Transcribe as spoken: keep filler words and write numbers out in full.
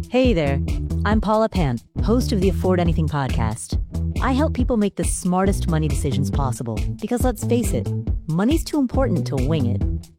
Hey there, I'm Paula Pant, host of the Afford Anything podcast. I help people make the smartest money decisions possible because let's face it, money's too important to wing it.